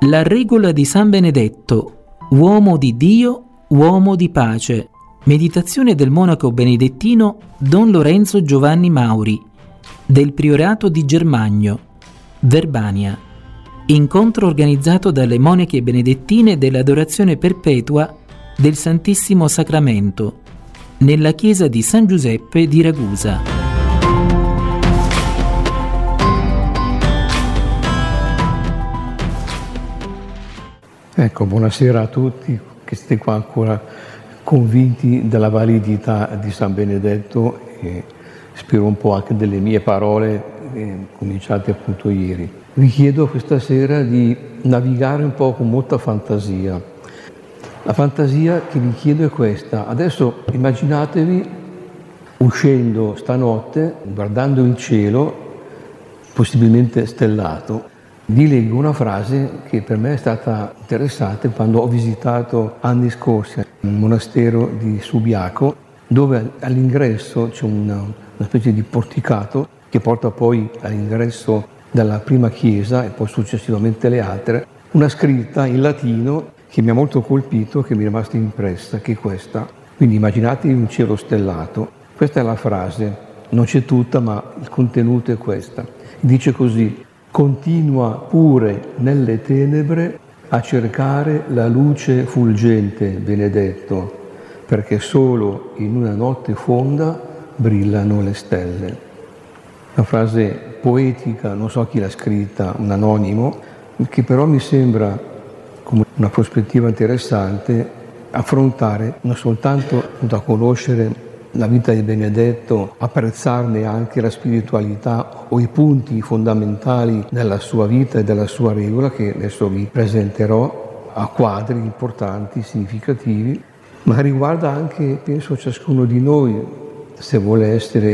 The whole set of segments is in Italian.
La regola di San Benedetto, uomo di Dio, uomo di pace. Meditazione del monaco benedettino Don Lorenzo Giovanni Mauri, del Priorato di Germagno, Verbania. Incontro organizzato dalle monache benedettine dell'Adorazione Perpetua del Santissimo Sacramento, nella chiesa di San Giuseppe di Ragusa. Ecco, buonasera a tutti che siete qua ancora convinti della validità di San Benedetto e spero un po' anche delle mie parole cominciate appunto ieri. Vi chiedo questa sera di navigare un po' con molta fantasia. La fantasia che vi chiedo è questa. Adesso immaginatevi uscendo stanotte, guardando il cielo, possibilmente stellato. Vi leggo una frase che per me è stata interessante quando ho visitato anni scorsi un monastero di Subiaco, dove all'ingresso c'è una specie di porticato che porta poi all'ingresso della prima chiesa e poi successivamente le altre, una scritta in latino che mi ha molto colpito, che mi è rimasta impressa, che è questa. Quindi immaginatevi un cielo stellato. Questa è la frase, non c'è tutta, ma il contenuto è questa. Dice così: continua pure nelle tenebre a cercare la luce fulgente, Benedetto, perché solo in una notte fonda brillano le stelle. Una frase poetica, non so chi l'ha scritta, un anonimo, che però mi sembra come una prospettiva interessante affrontare non soltanto da conoscere la vita di Benedetto, apprezzarne anche la spiritualità o i punti fondamentali della sua vita e della sua regola, che adesso vi presenterò a quadri importanti, significativi, ma riguarda anche, penso, ciascuno di noi, se vuole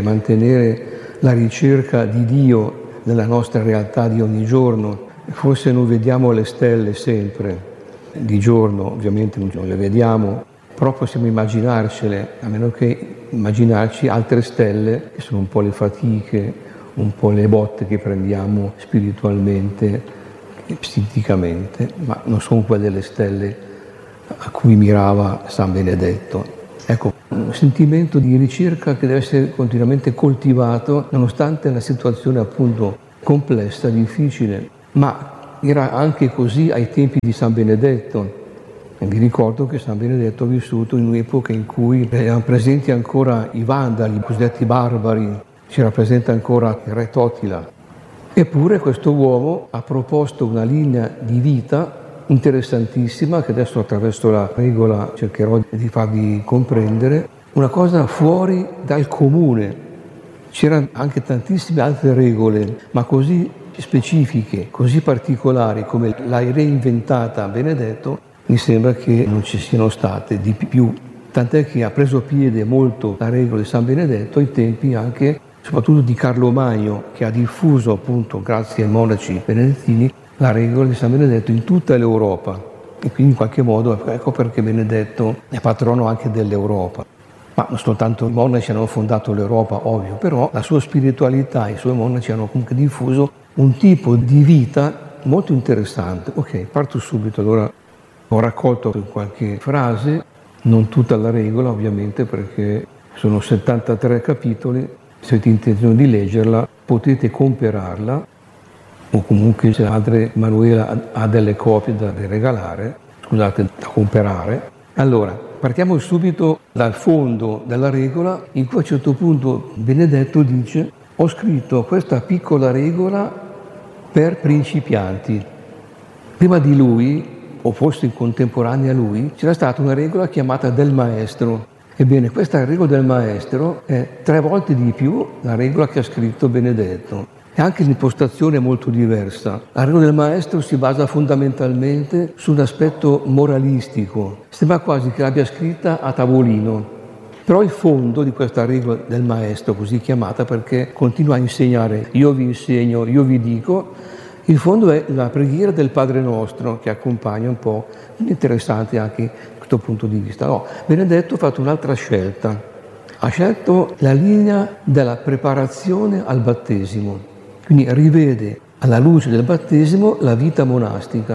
mantenere la ricerca di Dio nella nostra realtà di ogni giorno. Forse non vediamo le stelle sempre, di giorno ovviamente non le vediamo, però possiamo immaginarcele, a meno che immaginarci altre stelle che sono un po' le fatiche, un po' le botte che prendiamo spiritualmente e psichicamente, ma non sono quelle delle stelle a cui mirava San Benedetto. Ecco, un sentimento di ricerca che deve essere continuamente coltivato nonostante la situazione appunto complessa, difficile, ma era anche così ai tempi di San Benedetto. E vi ricordo che San Benedetto ha vissuto in un'epoca in cui erano presenti ancora i Vandali, i cosiddetti barbari, c'era presente ancora il re Totila. Eppure questo uomo ha proposto una linea di vita interessantissima, che adesso attraverso la regola cercherò di farvi comprendere, una cosa fuori dal comune. C'erano anche tantissime altre regole, ma così specifiche, così particolari come l'hai reinventata Benedetto, mi sembra che non ci siano state di più, tant'è che ha preso piede molto la regola di San Benedetto ai tempi anche, soprattutto di Carlo Magno, che ha diffuso appunto, grazie ai monaci benedettini, la regola di San Benedetto in tutta l'Europa. E quindi in qualche modo, ecco perché Benedetto è patrono anche dell'Europa. Ma non soltanto i monaci hanno fondato l'Europa, ovvio, però la sua spiritualità, i suoi monaci hanno comunque diffuso un tipo di vita molto interessante. Ok, parto subito allora. Ho raccolto qualche frase, non tutta la regola ovviamente perché sono 73 capitoli, se avete intenzione di leggerla potete comperarla o comunque se Padre Emanuela ha delle copie da regalare, da comperare. Allora, partiamo subito dal fondo della regola in cui a un certo punto Benedetto dice: ho scritto questa piccola regola per principianti. Prima di lui, o forse in contemporanea a lui, c'era stata una regola chiamata del maestro. Ebbene, questa regola del maestro è 3 volte di più la regola che ha scritto Benedetto. E anche l'impostazione è molto diversa. La regola del maestro si basa fondamentalmente su un aspetto moralistico. Sembra quasi che l'abbia scritta a tavolino. Però il fondo di questa regola del maestro, così chiamata perché continua a insegnare, io vi insegno, io vi dico, il fondo è la preghiera del Padre Nostro che accompagna un po', interessante anche da questo punto di vista. No, Benedetto ha fatto un'altra scelta, ha scelto la linea della preparazione al battesimo, quindi rivede alla luce del battesimo la vita monastica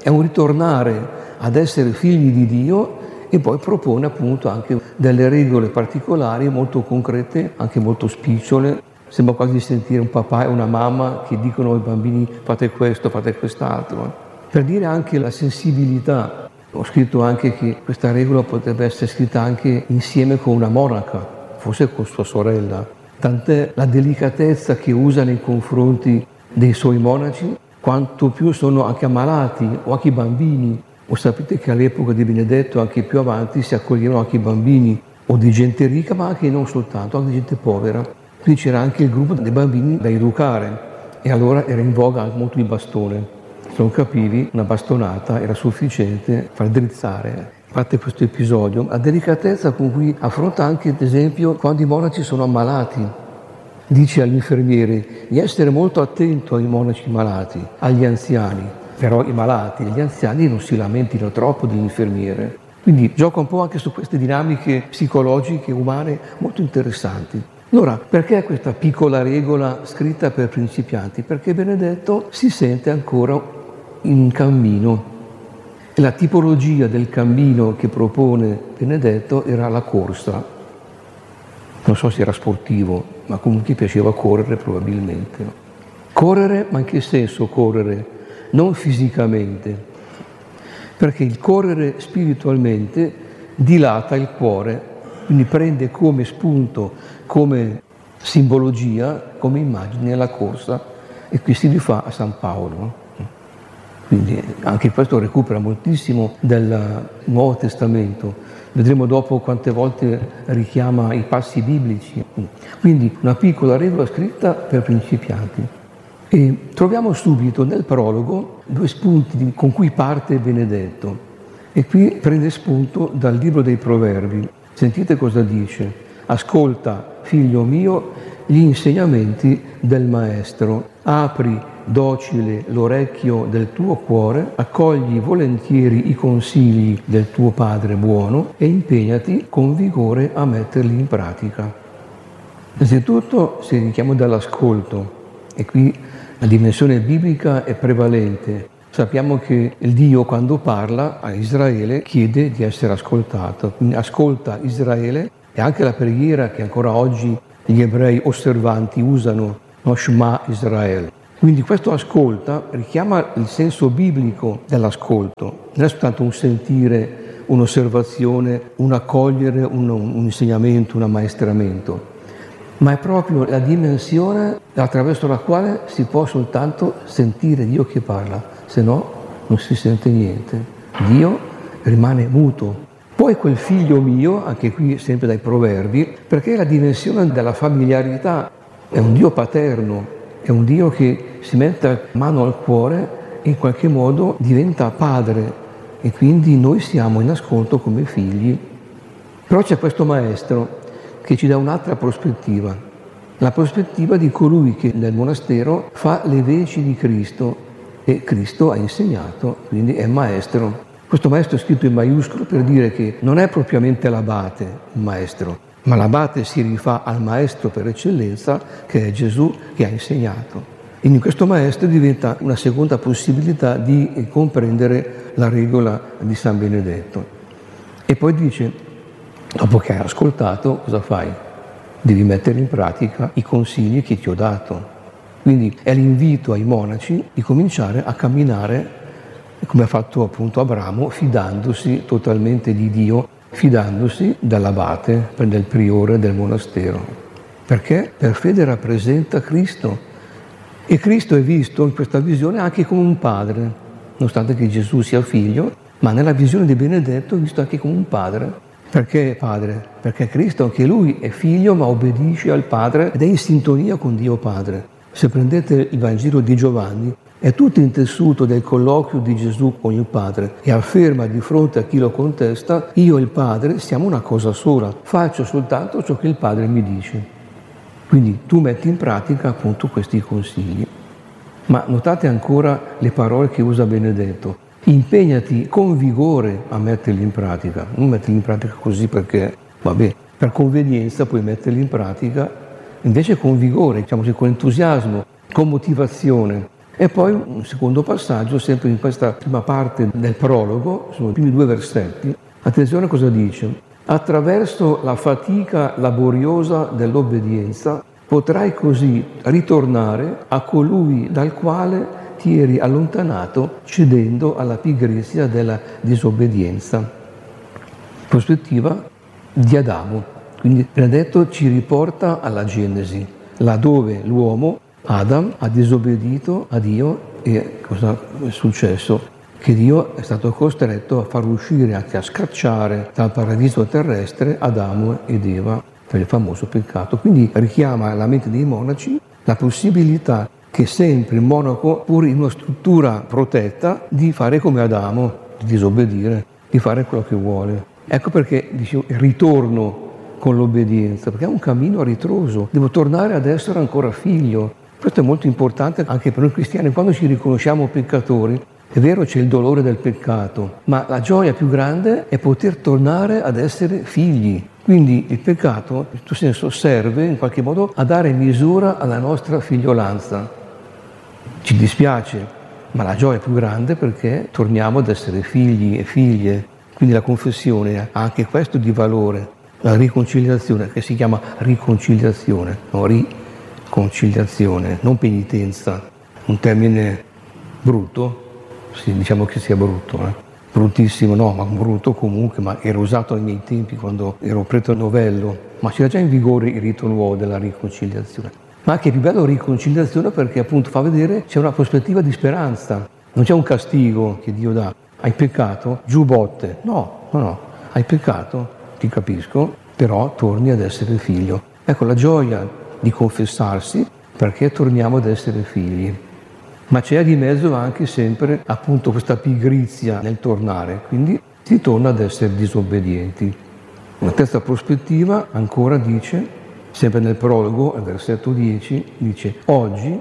è un ritornare ad essere figli di Dio, e poi propone appunto anche delle regole particolari, molto concrete, anche molto spicciole. Sembra quasi di sentire un papà e una mamma che dicono ai bambini fate questo, fate quest'altro. Per dire anche la sensibilità. Ho scritto anche che questa regola potrebbe essere scritta anche insieme con una monaca, forse con sua sorella. Tant'è la delicatezza che usa nei confronti dei suoi monaci, quanto più sono anche ammalati o anche i bambini. O sapete che all'epoca di Benedetto, anche più avanti, si accoglievano anche i bambini, o di gente ricca, ma anche non soltanto, anche di gente povera. Quindi c'era anche il gruppo dei bambini da educare, e allora era in voga anche molto il bastone. Se non capivi, una bastonata era sufficiente per far drizzare. Infatti questo episodio, la delicatezza con cui affronta anche, ad esempio, quando i monaci sono ammalati. Dice agli infermieri di essere molto attento ai monaci malati, agli anziani. Però i malati, gli anziani non si lamentino troppo dell'infermiere. Quindi gioca un po' anche su queste dinamiche psicologiche, umane, molto interessanti. Allora, perché questa piccola regola scritta per principianti? Perché Benedetto si sente ancora in cammino. E la tipologia del cammino che propone Benedetto era la corsa. Non so se era sportivo, ma comunque piaceva correre probabilmente. Correre, ma in che senso correre? Non fisicamente, perché il correre spiritualmente dilata il cuore, quindi prende come spunto, come simbologia, come immagine la corsa, e qui si rifà a San Paolo. Quindi anche questo recupera moltissimo del Nuovo Testamento. Vedremo dopo quante volte richiama i passi biblici. Quindi una piccola regola scritta per principianti. E troviamo subito nel prologo due spunti con cui parte Benedetto. E qui prende spunto dal libro dei Proverbi. Sentite cosa dice. Ascolta, figlio mio, gli insegnamenti del Maestro. Apri docile l'orecchio del tuo cuore, accogli volentieri i consigli del tuo Padre buono e impegnati con vigore a metterli in pratica. Innanzitutto si richiama dall'ascolto, e qui la dimensione biblica è prevalente. Sappiamo che il Dio, quando parla a Israele, chiede di essere ascoltato. Quindi ascolta Israele, e anche la preghiera che ancora oggi gli ebrei osservanti usano, no, Shema Israel. Quindi questo ascolta richiama il senso biblico dell'ascolto. Non è soltanto un sentire, un'osservazione, un accogliere un insegnamento, un ammaestramento, ma è proprio la dimensione attraverso la quale si può soltanto sentire Dio che parla, se no non si sente niente. Dio rimane muto. Poi quel figlio mio, anche qui sempre dai Proverbi, perché è la dimensione della familiarità, è un Dio paterno, è un Dio che si mette mano al cuore e in qualche modo diventa padre, e quindi noi siamo in ascolto come figli. Però c'è questo maestro che ci dà un'altra prospettiva, la prospettiva di colui che nel monastero fa le veci di Cristo, e Cristo ha insegnato, quindi è maestro. Questo maestro è scritto in maiuscolo per dire che non è propriamente l'abate il maestro, ma l'abate si rifà al maestro per eccellenza, che è Gesù, che ha insegnato. Quindi questo maestro diventa una seconda possibilità di comprendere la regola di San Benedetto. E poi dice, dopo che hai ascoltato, cosa fai? Devi mettere in pratica i consigli che ti ho dato. Quindi è l'invito ai monaci di cominciare a camminare, come ha fatto appunto Abramo, fidandosi totalmente di Dio, fidandosi dell'abate, del priore del monastero. Perché? Per fede rappresenta Cristo. E Cristo è visto in questa visione anche come un padre, nonostante che Gesù sia figlio, ma nella visione di Benedetto è visto anche come un padre. Perché padre? Perché Cristo anche lui è figlio, ma obbedisce al Padre ed è in sintonia con Dio Padre. Se prendete il Vangelo di Giovanni, è tutto intessuto del colloquio di Gesù con il Padre, e afferma di fronte a chi lo contesta: io e il Padre siamo una cosa sola, faccio soltanto ciò che il Padre mi dice. Quindi tu metti in pratica appunto questi consigli. Ma notate ancora le parole che usa Benedetto: impegnati con vigore a metterli in pratica. Non metterli in pratica così perché, vabbè, per convenienza puoi metterli in pratica, invece con vigore, diciamo così, con entusiasmo, con motivazione. E poi un secondo passaggio, sempre in questa prima parte del prologo, sono i primi 2 versetti. Attenzione a cosa dice. Attraverso la fatica laboriosa dell'obbedienza potrai così ritornare a colui dal quale ti eri allontanato cedendo alla pigrizia della disobbedienza. Prospettiva di Adamo. Quindi Benedetto ci riporta alla Genesi, laddove l'uomo, Adam, ha disobbedito a Dio e cosa è successo? Che Dio è stato costretto a far uscire, anche a scacciare dal paradiso terrestre Adamo ed Eva per il famoso peccato. Quindi richiama alla mente dei monaci la possibilità che sempre il monaco, pur in una struttura protetta, di fare come Adamo, di disobbedire, di fare quello che vuole. Ecco perché dicevo il ritorno con l'obbedienza, perché è un cammino a ritroso, devo tornare ad essere ancora figlio. Questo è molto importante anche per noi cristiani, quando ci riconosciamo peccatori. È vero, c'è il dolore del peccato, ma la gioia più grande è poter tornare ad essere figli. Quindi il peccato, in questo senso, serve in qualche modo a dare misura alla nostra figliolanza. Ci dispiace, ma la gioia è più grande perché torniamo ad essere figli e figlie. Quindi la confessione ha anche questo di valore, la riconciliazione, che si chiama riconciliazione, no? Riconciliazione, non penitenza, un termine brutto. Sì, diciamo che sia brutto, bruttissimo, no, ma brutto comunque, ma era usato ai miei tempi quando ero prete novello, ma c'era già in vigore il rito nuovo della riconciliazione. Ma anche più bello riconciliazione perché appunto fa vedere c'è una prospettiva di speranza, non c'è un castigo che Dio dà. Hai peccato? Giù botte. No, hai peccato, ti capisco, però torni ad essere figlio. Ecco la gioia di confessarsi perché torniamo ad essere figli. Ma c'è di mezzo anche sempre appunto questa pigrizia nel tornare, quindi si torna ad essere disobbedienti. Una terza prospettiva ancora dice, sempre nel prologo, al versetto 10, dice: oggi,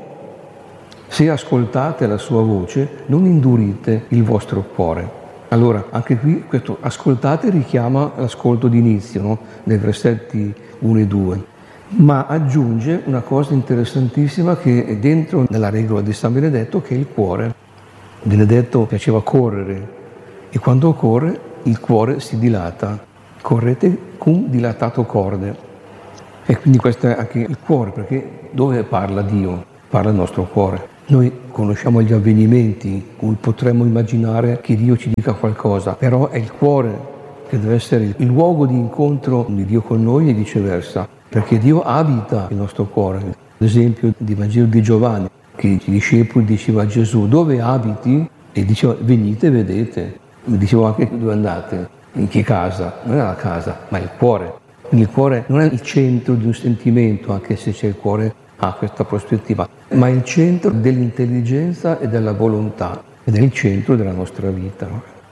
se ascoltate la sua voce, non indurite il vostro cuore. Allora, anche qui questo ascoltate richiama l'ascolto d'inizio, no? Nei versetti 1 e 2. Ma aggiunge una cosa interessantissima che è dentro nella regola di San Benedetto, che è il cuore. Benedetto piaceva correre e quando corre il cuore si dilata. Correte cum dilatato corde. E quindi questo è anche il cuore, perché dove parla Dio? Parla il nostro cuore. Noi conosciamo gli avvenimenti, cui potremmo immaginare che Dio ci dica qualcosa, però è il cuore che deve essere il luogo di incontro di Dio con noi e viceversa. Perché Dio abita il nostro cuore. Ad esempio di Vangelo di Giovanni, che i discepoli diceva a Gesù: dove abiti? E diceva: venite e vedete. Dicevo anche: dove andate? In che casa? Non è la casa, ma il cuore. Quindi il cuore non è il centro di un sentimento, anche se c'è il cuore ha questa prospettiva, ma è il centro dell'intelligenza e della volontà ed è il centro della nostra vita.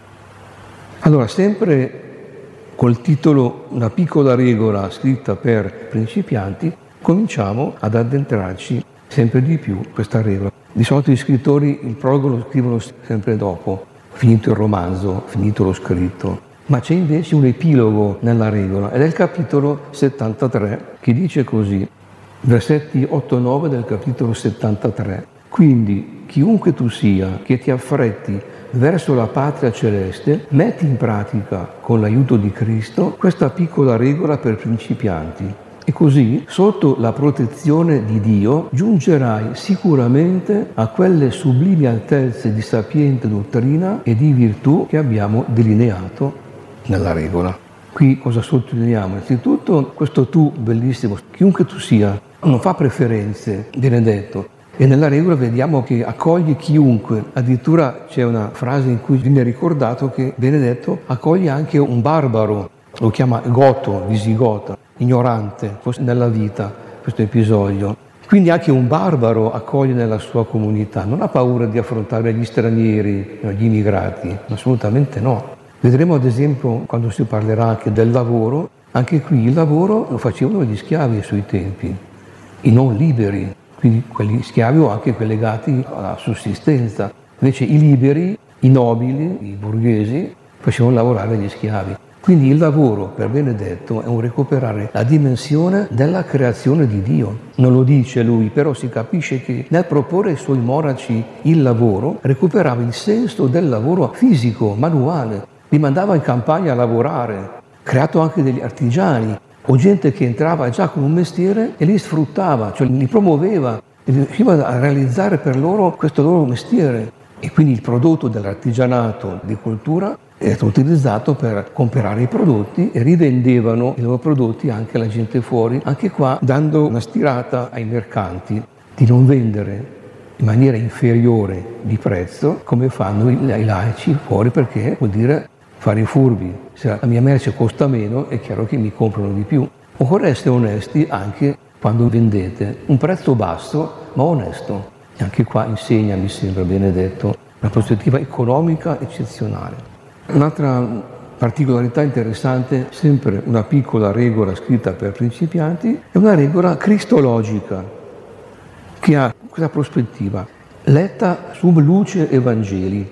Allora, sempre col titolo Una piccola regola scritta per principianti, cominciamo ad addentrarci sempre di più questa regola. Di solito gli scrittori il prologo lo scrivono sempre dopo, finito il romanzo, finito lo scritto, ma c'è invece un epilogo nella regola ed è il capitolo 73 che dice così, versetti 8-9 del capitolo 73. Quindi chiunque tu sia che ti affretti verso la patria celeste, metti in pratica, con l'aiuto di Cristo, questa piccola regola per principianti. E così, sotto la protezione di Dio, giungerai sicuramente a quelle sublimi altezze di sapiente dottrina e di virtù che abbiamo delineato nella regola. Qui cosa sottolineiamo? Innanzitutto questo tu bellissimo, chiunque tu sia, non fa preferenze, Benedetto. E nella regola vediamo che accoglie chiunque, addirittura c'è una frase in cui viene ricordato che Benedetto accoglie anche un barbaro, lo chiama goto, visigota, ignorante, forse nella vita questo episodio. Quindi anche un barbaro accoglie nella sua comunità, non ha paura di affrontare gli stranieri, gli immigrati, assolutamente no. Vedremo ad esempio quando si parlerà anche del lavoro, anche qui il lavoro lo facevano gli schiavi ai suoi tempi, i non liberi. Quindi quelli schiavi o anche quelli legati alla sussistenza. Invece i liberi, i nobili, i borghesi, facevano lavorare gli schiavi. Quindi il lavoro per Benedetto è un recuperare la dimensione della creazione di Dio. Non lo dice lui, però si capisce che nel proporre ai suoi monaci il lavoro recuperava il senso del lavoro fisico, manuale. Li mandava in campagna a lavorare, creato anche degli artigiani o gente che entrava già con un mestiere e li sfruttava, cioè li promuoveva e riusciva a realizzare per loro questo loro mestiere. E quindi il prodotto dell'artigianato di cultura è stato utilizzato per comprare i prodotti e rivendevano i loro prodotti anche alla gente fuori, anche qua dando una stirata ai mercanti di non vendere in maniera inferiore di prezzo come fanno i laici fuori, perché vuol dire fare i furbi. Se la mia merce costa meno è chiaro che mi comprano di più. Occorre essere onesti anche quando vendete, un prezzo basso ma onesto. E anche qua insegna, mi sembra, Benedetto, una prospettiva economica eccezionale. Un'altra particolarità interessante, sempre una piccola regola scritta per principianti, è una regola cristologica che ha questa prospettiva, letta sub luce Evangeli.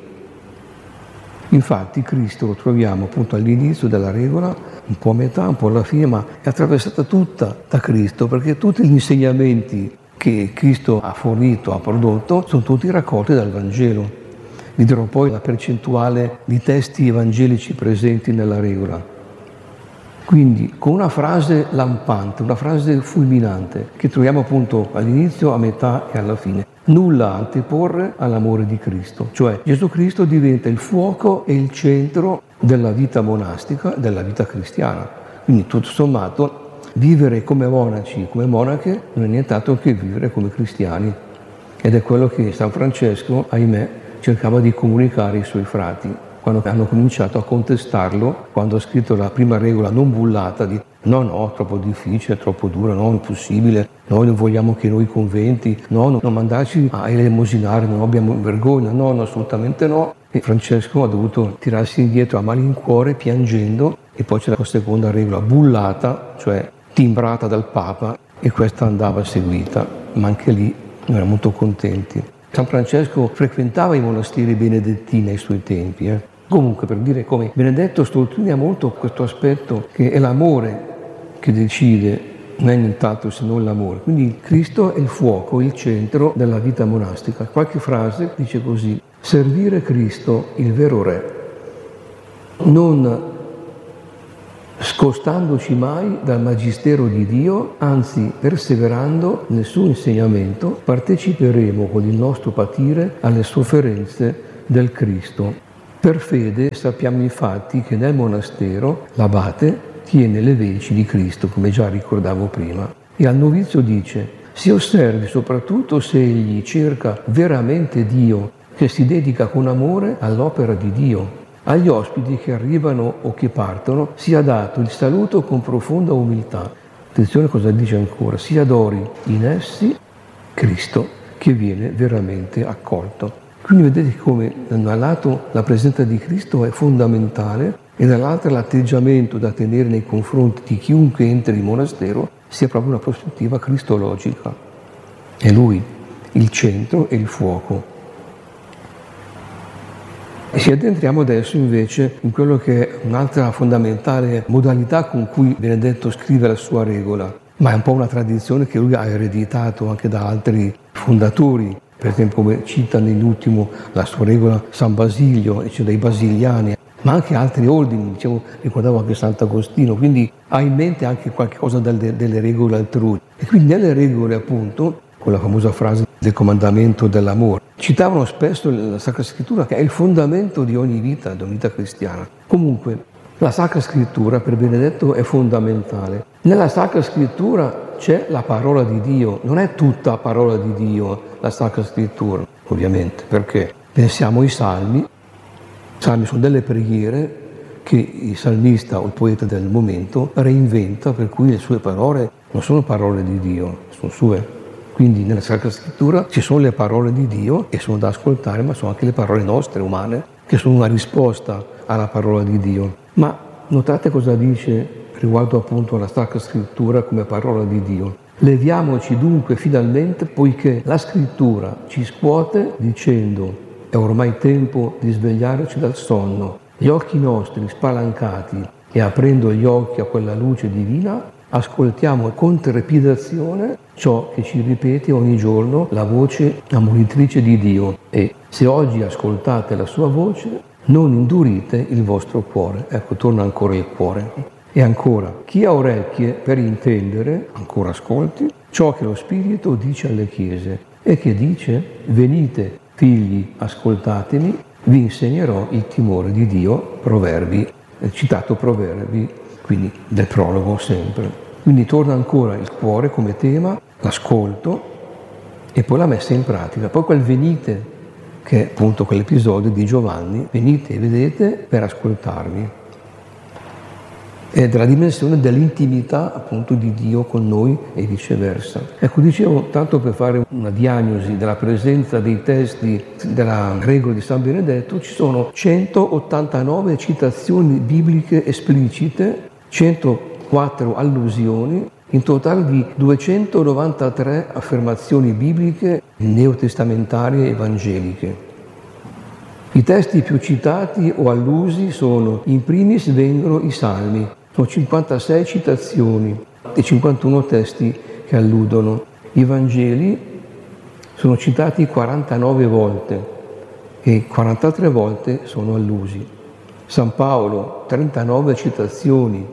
Infatti Cristo lo troviamo appunto all'inizio della regola, un po' a metà, un po' alla fine, ma è attraversata tutta da Cristo, perché tutti gli insegnamenti che Cristo ha fornito, ha prodotto, sono tutti raccolti dal Vangelo. Vi dirò poi la percentuale di testi evangelici presenti nella regola. Quindi con una frase lampante, una frase fulminante, che troviamo appunto all'inizio, a metà e alla fine. Nulla anteporre all'amore di Cristo. Cioè Gesù Cristo diventa il fuoco e il centro della vita monastica, della vita cristiana. Quindi tutto sommato vivere come monaci, come monache, non è nient'altro che vivere come cristiani. Ed è quello che San Francesco, ahimè, cercava di comunicare ai suoi frati, quando hanno cominciato a contestarlo, quando ha scritto la prima regola non bullata di no, troppo difficile, troppo dura, no, impossibile, noi non vogliamo che noi conventi, no, non mandarci a elemosinare, non abbiamo vergogna, no, assolutamente no. E Francesco ha dovuto tirarsi indietro a malincuore, piangendo, e poi c'è la seconda regola bullata, cioè timbrata dal Papa, e questa andava seguita, ma anche lì non erano molto contenti. San Francesco frequentava i monasteri benedettini ai suoi tempi. Comunque, per dire come Benedetto sottolinea molto questo aspetto, che è l'amore che decide, non è nient'altro se non l'amore. Quindi Cristo è il fuoco, il centro della vita monastica. Qualche frase dice così: servire Cristo, il vero Re, non scostandoci mai dal magistero di Dio, anzi perseverando nel suo insegnamento, parteciperemo con il nostro patire alle sofferenze del Cristo. Per fede sappiamo infatti che nel monastero l'abate tiene le veci di Cristo, come già ricordavo prima, e al novizio dice: si osservi soprattutto se egli cerca veramente Dio, che si dedica con amore all'opera di Dio. Agli ospiti che arrivano o che partono sia dato il saluto con profonda umiltà. Attenzione cosa dice ancora: si adori in essi Cristo, che viene veramente accolto. Quindi vedete come da un lato la presenza di Cristo è fondamentale e dall'altro l'atteggiamento da tenere nei confronti di chiunque entri in monastero sia proprio una prospettiva cristologica. È Lui il centro e il fuoco. E ci addentriamo adesso invece in quello che è un'altra fondamentale modalità con cui Benedetto scrive la sua regola, ma è un po' una tradizione che lui ha ereditato anche da altri fondatori, per esempio come cita nell'ultimo la sua regola San Basilio, e cioè dei basiliani, ma anche altri ordini, ricordavo anche Sant'Agostino, quindi ha in mente anche qualche cosa delle regole altrui. E quindi nelle regole, appunto, con la famosa frase del comandamento dell'amore, citavano spesso la Sacra Scrittura, che è il fondamento di ogni vita cristiana. Comunque, la Sacra Scrittura per Benedetto è fondamentale. Nella Sacra Scrittura c'è la parola di Dio, non è tutta parola di Dio la Sacra Scrittura, ovviamente, perché pensiamo ai Salmi. I Salmi sono delle preghiere che il salmista o il poeta del momento reinventa, per cui le sue parole non sono parole di Dio, sono sue. Quindi nella Sacra Scrittura ci sono le parole di Dio e sono da ascoltare, ma sono anche le parole nostre, umane, che sono una risposta alla parola di Dio. Ma notate cosa dice riguardo appunto alla Sacra Scrittura come parola di Dio. Leviamoci dunque finalmente, poiché la Scrittura ci scuote dicendo: è ormai tempo di svegliarci dal sonno, gli occhi nostri spalancati e aprendo gli occhi a quella luce divina, ascoltiamo con trepidazione ciò che ci ripete ogni giorno la voce ammonitrice di Dio. E se oggi ascoltate la sua voce, non indurite il vostro cuore. Ecco, torna ancora il cuore. E ancora, chi ha orecchie per intendere, ancora ascolti, ciò che lo Spirito dice alle chiese. E che dice? Venite, figli, ascoltatemi, vi insegnerò il timore di Dio. Proverbi, citato Proverbi, quindi del prologo sempre. Quindi torna ancora il cuore come tema, l'ascolto e poi la messa in pratica. Poi quel venite, che è appunto quell'episodio di Giovanni, venite e vedete per ascoltarmi. È della dimensione dell'intimità appunto di Dio con noi e viceversa. Ecco, dicevo, tanto per fare una diagnosi della presenza dei testi della regola di San Benedetto, ci sono 189 citazioni bibliche esplicite, 104 allusioni, in totale di 293 affermazioni bibliche neotestamentarie evangeliche. I testi più citati o allusi sono, in primis vengono i Salmi, sono 56 citazioni e 51 testi che alludono. I Vangeli sono citati 49 volte e 43 volte sono allusi. San Paolo, 39 citazioni,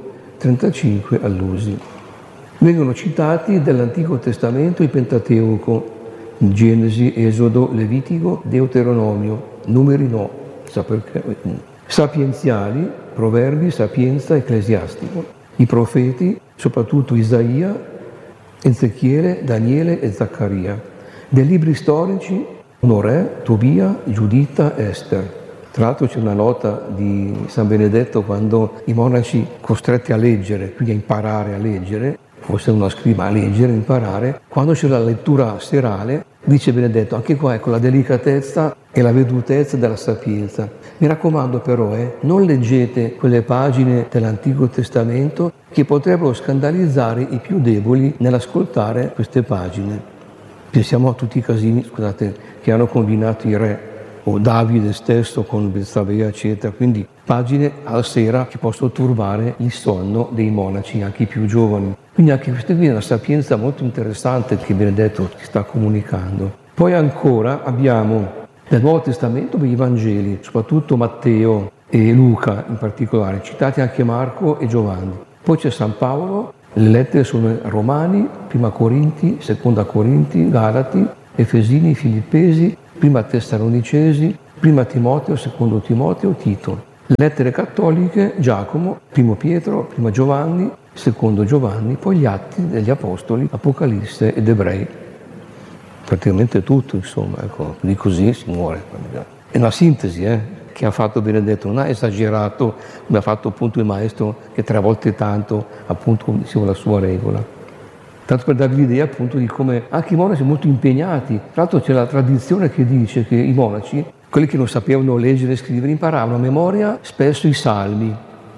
35 allusi. Vengono citati dall'Antico Testamento il Pentateuco, Genesi, Esodo, Levitico, Deuteronomio, Numeri no, sa perché. Sapienziali, Proverbi, Sapienza, Ecclesiastico. I profeti, soprattutto Isaia, Ezechiele, Daniele e Zaccaria. Dei libri storici, Norè, Tobia, Giuditta, Ester. Tra l'altro c'è una nota di San Benedetto quando i monaci costretti a leggere, quindi a imparare a leggere, forse uno scriva a leggere, imparare, quando c'è la lettura serale, dice Benedetto, anche qua ecco la delicatezza e la vedutezza della sapienza. Mi raccomando però, non leggete quelle pagine dell'Antico Testamento che potrebbero scandalizzare i più deboli nell'ascoltare queste pagine. Pensiamo a tutti i casini, scusate, che hanno combinato i re, o Davide stesso con Betsabea, eccetera. Quindi pagine alla sera che possono turbare il sonno dei monaci, anche i più giovani. Quindi anche questa qui è una sapienza molto interessante che Benedetto ci sta comunicando. Poi ancora abbiamo nel Nuovo Testamento i Vangeli, soprattutto Matteo e Luca in particolare, citati anche Marco e Giovanni. Poi c'è San Paolo, le lettere sono Romani, Prima Corinti, Seconda Corinti, Galati, Efesini, Filippesi, Prima Tessalonicesi, Prima Timoteo, Secondo Timoteo, Tito. Lettere cattoliche, Giacomo, Primo Pietro, Prima Giovanni, Secondo Giovanni, poi gli Atti degli Apostoli, Apocalisse ed Ebrei. Praticamente tutto, insomma, ecco, di così si muore. È una sintesi, che ha fatto Benedetto, non ha esagerato come ha fatto appunto il Maestro, che 3 volte tanto, appunto, come diceva la sua regola. Tanto per darvi l'idea appunto di come anche i monaci sono molto impegnati. Tra l'altro c'è la tradizione che dice che i monaci, quelli che non sapevano leggere e scrivere, imparavano a memoria spesso i salmi.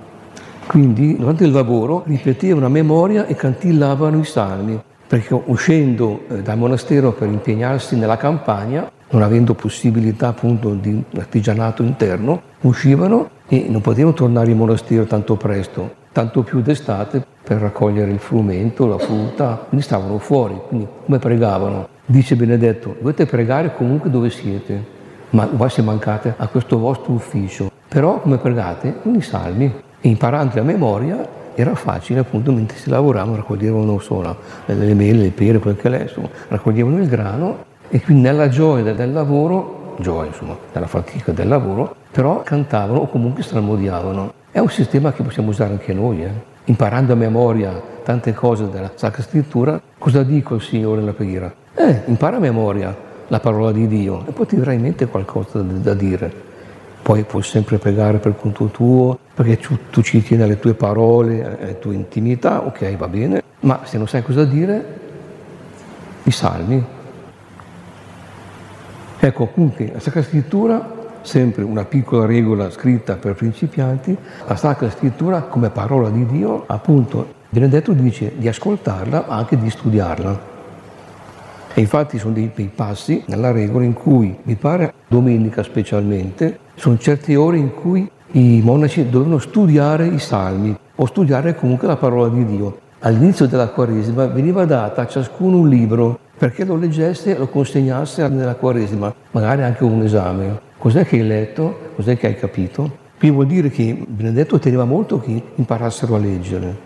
Quindi durante il lavoro ripetevano a memoria e cantillavano i salmi, perché uscendo dal monastero per impegnarsi nella campagna, non avendo possibilità appunto di artigianato interno, uscivano e non potevano tornare in monastero tanto presto, tanto più d'estate per raccogliere il frumento, la frutta, quindi stavano fuori. Quindi come pregavano? Dice Benedetto, dovete pregare comunque dove siete, ma voi se mancate a questo vostro ufficio. Però come pregate? Con i salmi. E imparando a memoria era facile appunto mentre si lavoravano, raccoglievano non solo le mele, le pere, quel che è, insomma, raccoglievano il grano e quindi nella gioia del lavoro, nella fatica del lavoro, però cantavano o comunque salmodiavano. È un sistema che possiamo usare anche noi, Imparando a memoria tante cose della Sacra Scrittura, cosa dico il Signore nella preghiera? Impara a memoria la parola di Dio e poi ti verrà in mente qualcosa da dire. Poi puoi sempre pregare per conto tuo, perché tu ci tieni alle tue parole, alle tue intimità, ok, va bene, ma se non sai cosa dire, i salmi. Ecco, comunque, la Sacra Scrittura, sempre una piccola regola scritta per principianti, la Sacra Scrittura come parola di Dio, appunto, Benedetto dice di ascoltarla, ma anche di studiarla. E infatti sono dei passi nella regola in cui, mi pare domenica specialmente, sono certe ore in cui i monaci dovevano studiare i salmi o studiare comunque la parola di Dio. All'inizio della Quaresima veniva data a ciascuno un libro perché lo leggesse e lo consegnasse nella Quaresima, magari anche un esame. Cos'è che hai letto? Cos'è che hai capito? Quindi vuol dire che Benedetto teneva molto che imparassero a leggere,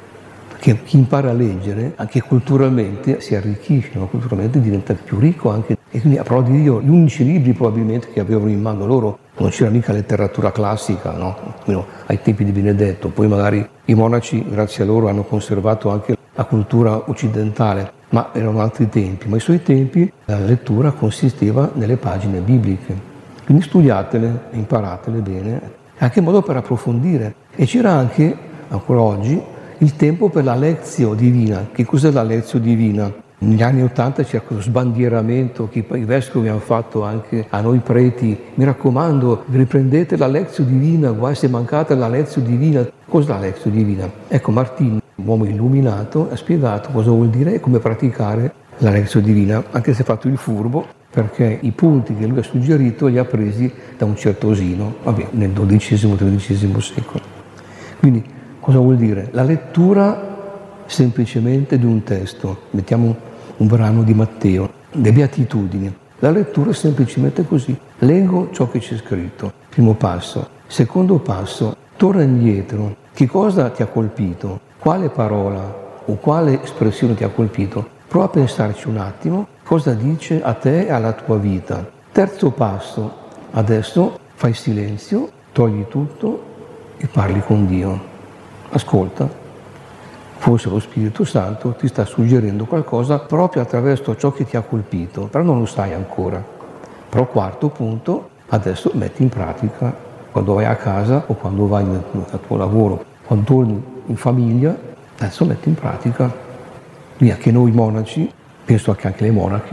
perché chi impara a leggere anche culturalmente si arricchisce, no? Culturalmente diventa più ricco anche. E quindi a parola di Dio, gli unici libri probabilmente che avevano in mano loro, non c'era mica letteratura classica, no? Ai tempi di Benedetto, poi magari i monaci, grazie a loro, hanno conservato anche la cultura occidentale, ma erano altri tempi. Ma ai suoi tempi la lettura consisteva nelle pagine bibliche, quindi studiatele, imparatele bene, anche in modo per approfondire. E c'era anche, ancora oggi, il tempo per la lezio divina. Che cos'è la lezio divina? Negli anni '80 c'era questo sbandieramento che i vescovi hanno fatto anche a noi preti. Mi raccomando, riprendete la lezio divina, guai se mancate la lezio divina. Cos'è la lezio divina? Ecco, Martino, un uomo illuminato, ha spiegato cosa vuol dire e come praticare la lezio divina, anche se ha fatto il furbo, perché i punti che lui ha suggerito li ha presi da un certo Osino, nel XII-XIII secolo. Quindi cosa vuol dire? La lettura semplicemente di un testo, mettiamo un brano di Matteo, le Beatitudini. La lettura è semplicemente così, leggo ciò che c'è scritto, primo passo. Secondo passo, torna indietro, che cosa ti ha colpito? Quale parola o quale espressione ti ha colpito? Prova a pensarci un attimo, cosa dice a te e alla tua vita. Terzo passo, adesso fai silenzio, togli tutto e parli con Dio. Ascolta. Forse lo Spirito Santo ti sta suggerendo qualcosa proprio attraverso ciò che ti ha colpito, però non lo sai ancora. Però quarto punto, adesso metti in pratica quando vai a casa o quando vai al tuo lavoro, quando torni in famiglia, adesso metti in pratica. Quindi anche noi monaci, penso che anche le monache,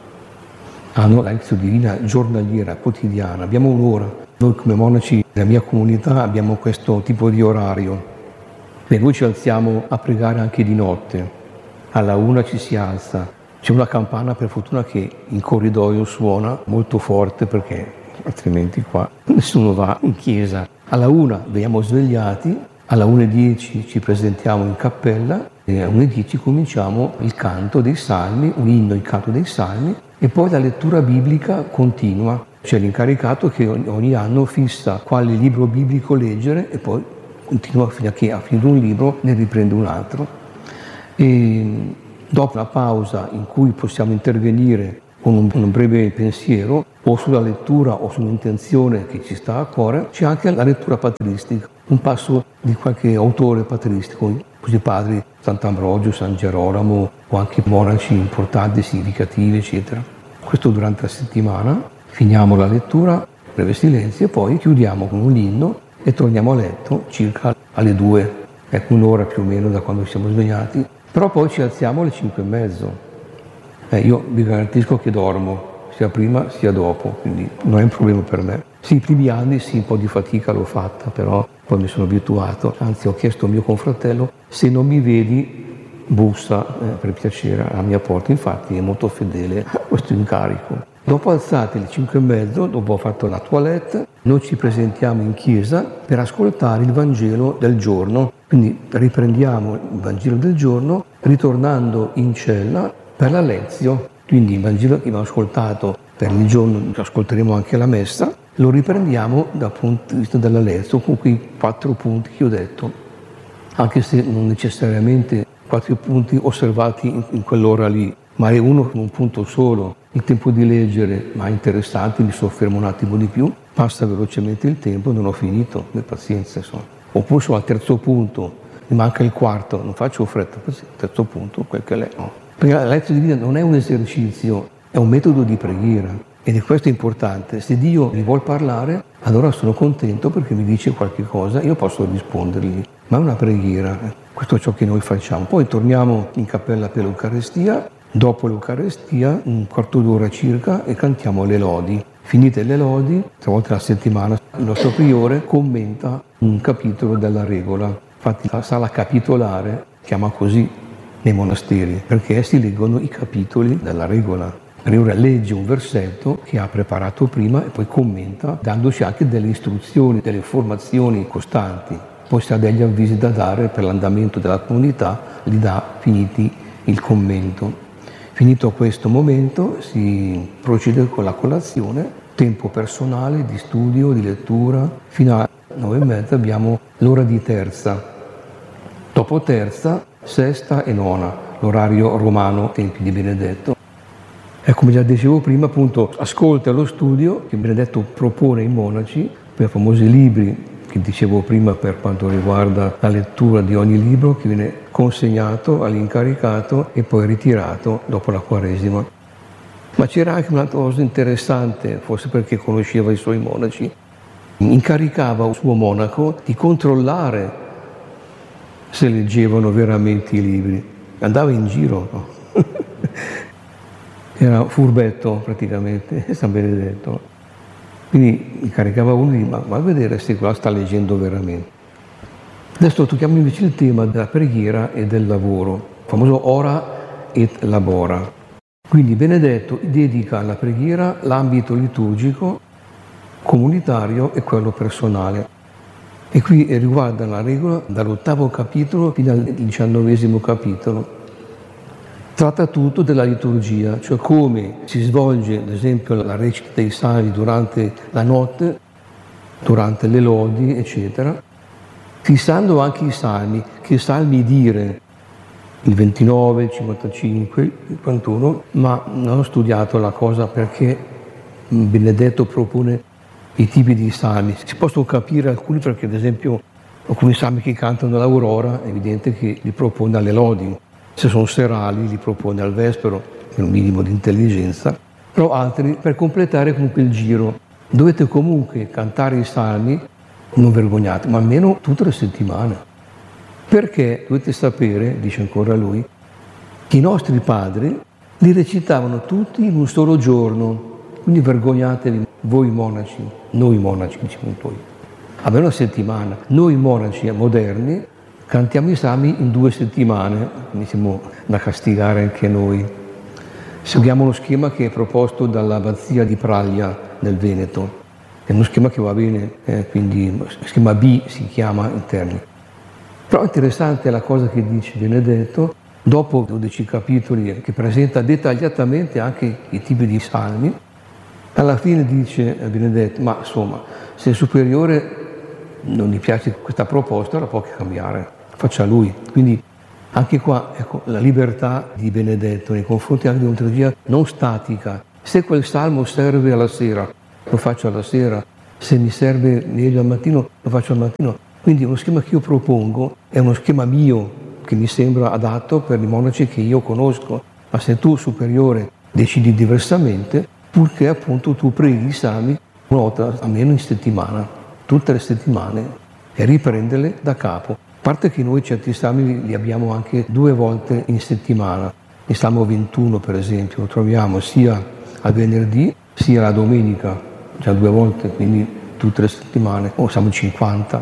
hanno la lezione divina giornaliera, quotidiana, abbiamo un'ora. Noi come monaci nella mia comunità abbiamo questo tipo di orario. E noi ci alziamo a pregare anche di notte, alla 1 ci si alza, c'è una campana per fortuna che in corridoio suona molto forte perché altrimenti qua nessuno va in chiesa. Alla 1 veniamo svegliati, alla 1:10 ci presentiamo in cappella e alle 1:10 cominciamo il canto dei salmi, un inno, il canto dei salmi e poi la lettura biblica continua. C'è l'incaricato che ogni anno fissa quale libro biblico leggere e poi continua fino a che ha finito un libro, ne riprende un altro. E dopo la pausa in cui possiamo intervenire con un breve pensiero o sulla lettura o sull'intenzione che ci sta a cuore, c'è anche la lettura patristica, un passo di qualche autore patristico, così padri Sant'Ambrogio, San Gerolamo o anche monaci importanti, significativi, eccetera. Questo durante la settimana, finiamo la lettura, breve silenzio e poi chiudiamo con un inno e torniamo a letto circa alle 2, ecco un'ora più o meno da quando siamo svegliati, però poi ci alziamo alle 5:30. Io vi garantisco che dormo, sia prima sia dopo, quindi non è un problema per me. Sì, i primi anni sì, un po' di fatica l'ho fatta, però poi mi sono abituato, anzi ho chiesto al mio confratello, se non mi vedi bussa per piacere alla mia porta, infatti è molto fedele a questo incarico. Dopo alzate alle 5:30, dopo ho fatto la toilette, noi ci presentiamo in chiesa per ascoltare il Vangelo del giorno. Quindi riprendiamo il Vangelo del giorno ritornando in cella per la lezio. Quindi il Vangelo che abbiamo ascoltato per il giorno, ascolteremo anche la messa, lo riprendiamo dal punto di vista della lezio con quei 4 punti che ho detto, anche se non necessariamente 4 punti osservati in quell'ora lì, ma è uno con un punto solo. Il tempo di leggere, ma interessante, mi soffermo un attimo di più, passa velocemente il tempo, non ho finito, pazienza insomma. Oppure sono al terzo punto, mi manca il quarto, non faccio fretta, terzo punto, quel che è. No. Perché la lezione divina non è un esercizio, è un metodo di preghiera. Ed è questo importante. Se Dio mi vuol parlare, allora sono contento perché mi dice qualche cosa, io posso rispondergli. Ma è una preghiera, questo è ciò che noi facciamo. Poi torniamo in cappella per l'Eucarestia. Dopo l'Eucarestia, un quarto d'ora circa, e cantiamo le lodi. Finite le lodi, 3 volte alla settimana, il nostro priore commenta un capitolo della regola. Infatti la sala capitolare chiama così nei monasteri, perché si leggono i capitoli della regola. Il priore legge un versetto che ha preparato prima e poi commenta, dandoci anche delle istruzioni, delle formazioni costanti. Poi se ha degli avvisi da dare per l'andamento della comunità, li dà finiti il commento. Finito questo momento si procede con la colazione, tempo personale di studio, di lettura, fino alle 9:30 abbiamo l'ora di terza. Dopo terza, sesta e nona, l'orario romano, tempi di Benedetto. E come già dicevo prima, appunto, ascolta lo studio che Benedetto propone ai monaci, per i famosi libri che dicevo prima per quanto riguarda la lettura di ogni libro, che viene consegnato all'incaricato e poi ritirato dopo la Quaresima. Ma c'era anche un'altra cosa interessante, forse perché conosceva i suoi monaci, incaricava un suo monaco di controllare se leggevano veramente i libri. Andava in giro, no? Era furbetto praticamente, San Benedetto. Quindi incaricava uno di ma a vedere se qua sta leggendo veramente. Adesso tocchiamo invece il tema della preghiera e del lavoro, il famoso ora et labora. Quindi Benedetto dedica alla preghiera l'ambito liturgico, comunitario e quello personale. E qui riguarda la regola dall'8° capitolo fino al 19° capitolo. Tratta tutto della liturgia, cioè come si svolge, ad esempio, la recita dei salmi durante la notte, durante le lodi, eccetera, fissando anche i salmi, che salmi dire, il 29, il 55, il 41, ma non ho studiato la cosa perché Benedetto propone i tipi di salmi. Si possono capire alcuni perché, ad esempio, alcuni salmi che cantano l'Aurora, è evidente che li propone alle lodi. Se sono serali li propone al vespero, per un minimo di intelligenza, però altri per completare comunque il giro. Dovete comunque cantare i salmi, non vergognate, ma almeno tutte le settimane. Perché dovete sapere, dice ancora lui, che i nostri padri li recitavano tutti in un solo giorno, quindi vergognatevi voi monaci, noi monaci, diciamo poi. Almeno una settimana. Noi monaci moderni cantiamo i salmi in 2 settimane, quindi siamo da castigare anche noi. Seguiamo lo schema che è proposto dall'abbazia di Praglia nel Veneto. È uno schema che va bene, quindi schema B si chiama in termini. Però è interessante la cosa che dice Benedetto, dopo 12 capitoli che presenta dettagliatamente anche i tipi di salmi, alla fine dice Benedetto, ma insomma, se il superiore non gli piace questa proposta, la può cambiare, faccia lui. Quindi anche qua, ecco, la libertà di Benedetto nei confronti anche di una teologia non statica. Se quel salmo serve alla sera, lo faccio alla sera. Se mi serve meglio al mattino, lo faccio al mattino. Quindi uno schema che io propongo è uno schema mio, che mi sembra adatto per i monaci che io conosco. Ma se tu, superiore, decidi diversamente, purché appunto tu preghi i salmi una volta almeno in settimana, tutte le settimane, e riprenderle da capo. A parte che noi certi salmi li abbiamo anche 2 volte in settimana. Il Salmo 21, per esempio, lo troviamo sia al venerdì sia la domenica, già 2 volte, quindi tutte le settimane, o siamo 50.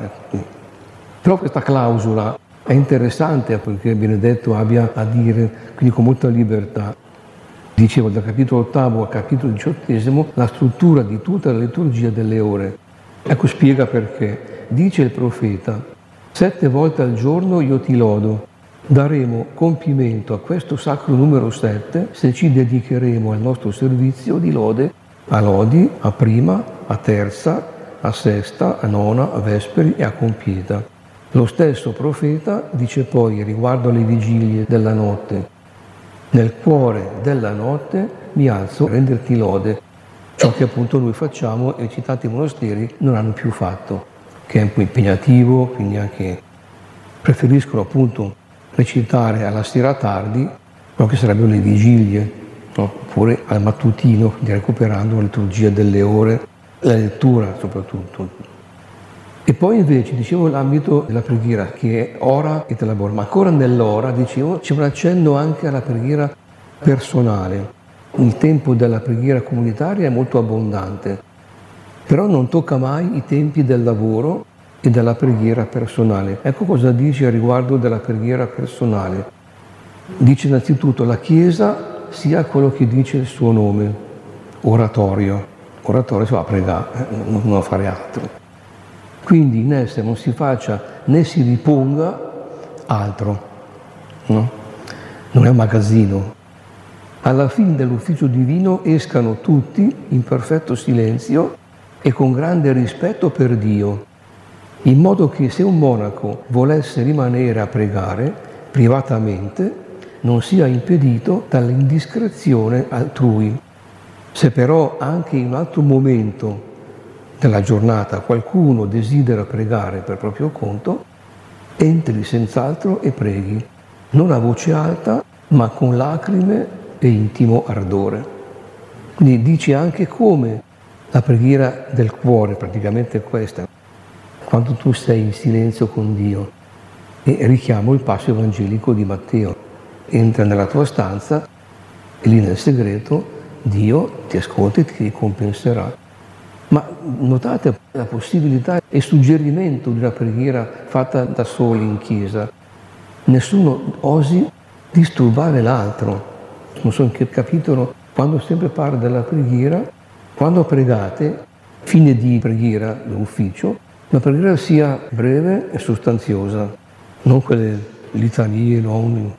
Però questa clausola è interessante perché Benedetto abbia a dire, quindi con molta libertà, dicevo dal capitolo 8° al capitolo 18, la struttura di tutta la liturgia delle ore. Ecco, spiega perché. Dice il profeta, 7 volte al giorno io ti lodo. Daremo compimento a questo sacro numero 7 se ci dedicheremo al nostro servizio di lode, a lodi, a prima, a terza, a sesta, a nona, a vesperi e a compieta. Lo stesso profeta dice poi riguardo alle vigilie della notte, nel cuore della notte mi alzo a renderti lode, ciò che appunto noi facciamo e i citati monasteri non hanno più fatto, che è un po' impegnativo, quindi anche preferiscono appunto recitare alla sera tardi, quello che sarebbero le vigilie, no? Oppure al mattutino, quindi recuperando la liturgia delle ore, la lettura soprattutto. E poi invece, dicevo, l'ambito della preghiera, che è ora et labora, ma ancora nell'ora, dicevo, c'è un accenno anche alla preghiera personale. Il tempo della preghiera comunitaria è molto abbondante, però non tocca mai i tempi del lavoro e della preghiera personale. Ecco cosa dice a riguardo della preghiera personale. Dice innanzitutto la Chiesa sia quello che dice il suo nome. Oratorio si va a pregare, non a fare altro. Quindi in essa non si faccia né si riponga altro, no? Non è un magazzino. Alla fine dell'ufficio divino escano tutti in perfetto silenzio e con grande rispetto per Dio, in modo che se un monaco volesse rimanere a pregare privatamente non sia impedito dall'indiscrezione altrui. Se però anche in un altro momento della giornata qualcuno desidera pregare per proprio conto, entri senz'altro e preghi, non a voce alta, ma con lacrime e intimo ardore. Quindi dice anche come la preghiera del cuore, praticamente è questa, quando tu sei in silenzio con Dio. E richiamo il passo evangelico di Matteo. Entra nella tua stanza e lì nel segreto Dio ti ascolta e ti ricompenserà. Ma notate la possibilità e suggerimento di una preghiera fatta da soli in chiesa. Nessuno osi disturbare l'altro. Non so in che capitolo, quando sempre parla della preghiera, quando pregate, fine di preghiera d'ufficio, la preghiera sia breve e sostanziosa, non quelle litanie, non.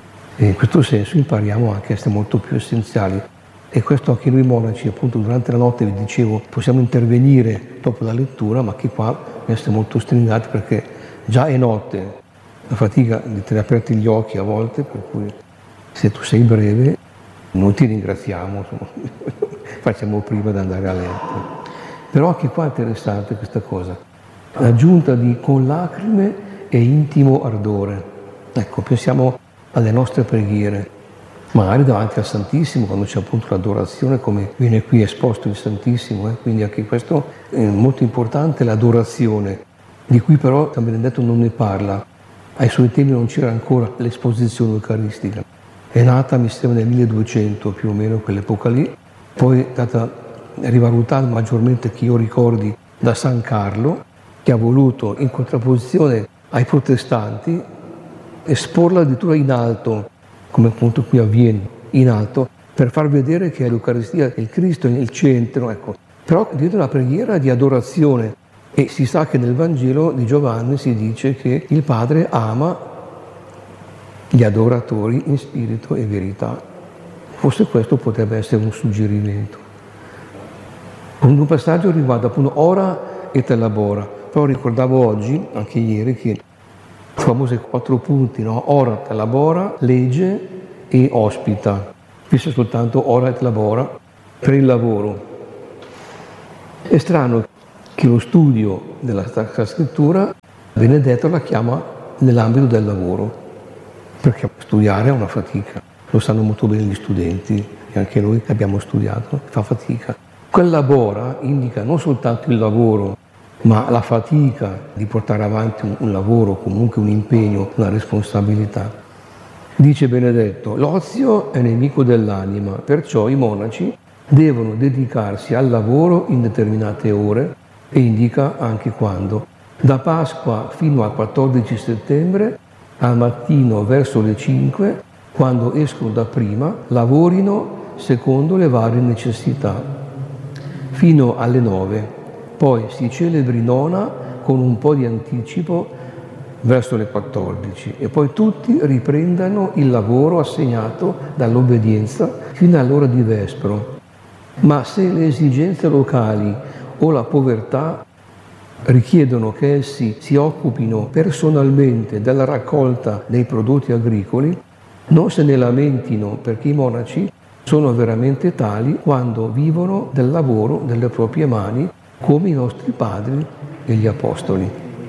E in questo senso impariamo anche a essere molto più essenziali. E questo anche noi monaci, appunto, durante la notte vi dicevo, possiamo intervenire dopo la lettura, ma che qua essere molto stringati perché già è notte, la fatica di tenere aperti gli occhi a volte, per cui se tu sei breve non ti ringraziamo, insomma, facciamo prima di andare a letto. Però anche qua è interessante questa cosa, l'aggiunta di con lacrime e intimo ardore. Ecco, pensiamo alle nostre preghiere, magari davanti al Santissimo, quando c'è appunto l'adorazione, come viene qui esposto il Santissimo, quindi anche questo è molto importante, l'adorazione, di cui però San Benedetto non ne parla. Ai suoi tempi non c'era ancora l'esposizione eucaristica. È nata, mi sembra, nel 1200 più o meno, quell'epoca lì, poi è stata rivalutata maggiormente, che io ricordi, da San Carlo, che ha voluto, in contrapposizione ai protestanti, esporla addirittura in alto, come appunto qui avviene, in alto, per far vedere che l'Eucaristia è il Cristo, è nel centro, ecco. Però diventa una preghiera di adorazione. E si sa che nel Vangelo di Giovanni si dice che il Padre ama gli adoratori in spirito e verità. Forse questo potrebbe essere un suggerimento. Un passaggio riguarda appunto ora et labora. Però ricordavo oggi, anche ieri, che i famosi 4 punti, no? Ora et labora, legge e ospita. Qui c'è soltanto ora et labora per il lavoro. È strano che lo studio della Sacra Scrittura, Benedetto la chiama nell'ambito del lavoro, perché studiare è una fatica, lo sanno molto bene gli studenti, e anche noi che abbiamo studiato, fa fatica. Quel labora indica non soltanto il lavoro, ma la fatica di portare avanti un lavoro, comunque un impegno, una responsabilità. Dice Benedetto, l'ozio è nemico dell'anima, perciò i monaci devono dedicarsi al lavoro in determinate ore, e indica anche quando. Da Pasqua fino al 14 settembre, al mattino verso le 5, quando escono da prima, lavorino secondo le varie necessità, fino alle 9. Poi si celebri nona con un po' di anticipo verso le 14 e poi tutti riprendano il lavoro assegnato dall'obbedienza fino all'ora di vespro. Ma se le esigenze locali o la povertà richiedono che essi si occupino personalmente della raccolta dei prodotti agricoli, non se ne lamentino, perché i monaci sono veramente tali quando vivono del lavoro delle proprie mani, come i nostri padri e gli apostoli.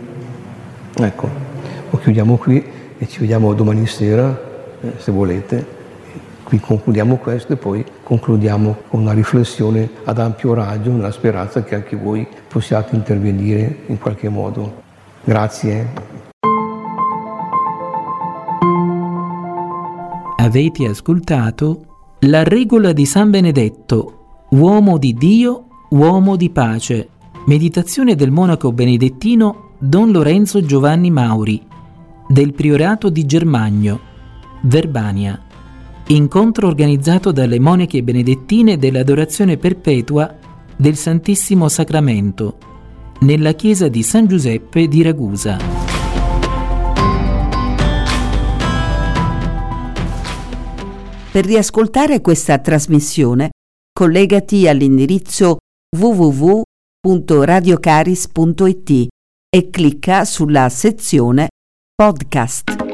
Ecco, lo chiudiamo qui e ci vediamo domani sera, se volete. Qui concludiamo questo e poi concludiamo con una riflessione ad ampio raggio, nella speranza che anche voi possiate intervenire in qualche modo. Grazie. Avete ascoltato La regola di San Benedetto, uomo di Dio, uomo di pace. Meditazione del monaco benedettino Don Lorenzo Giovanni Mauri, del Priorato di Germagno, Verbania. Incontro organizzato dalle monache benedettine dell'Adorazione Perpetua del Santissimo Sacramento nella chiesa di San Giuseppe di Ragusa. Per riascoltare questa trasmissione, collegati all'indirizzo www.radiocaris.it e clicca sulla sezione Podcast.